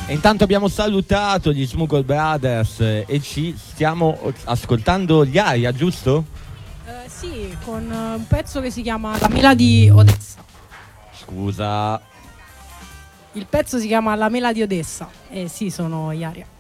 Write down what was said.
E intanto abbiamo salutato gli Smuggle Brothers e ci stiamo ascoltando gli Aria, giusto? Sì, con un pezzo che si chiama La mela di Odessa. Scusa. Il pezzo si chiama La mela di Odessa. Sì, sono Iaria.